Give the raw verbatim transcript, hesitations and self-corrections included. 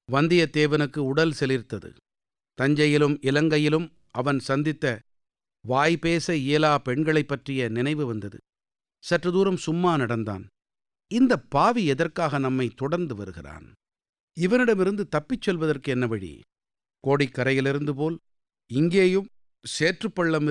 வந்தியத்தேவனுக்கு உடல் சிலிர்த்தது. தஞ்சையிலும் இலங்கையிலும் அவன் சந்தித்த வாய்பேச இயலா பெண்களைப் பற்றிய நினைவு வந்தது. சற்று தூரம் சும்மா நடந்தான். இந்த பாவி எதற்காக நம்மை தொடர்ந்து வருகிறான்? இவனிடமிருந்து தப்பிச் செல்வதற்கு என்ன வழி? கோடிக்கரையிலிருந்து போல் இங்கேயும் சேற்றுப்பள்ளம்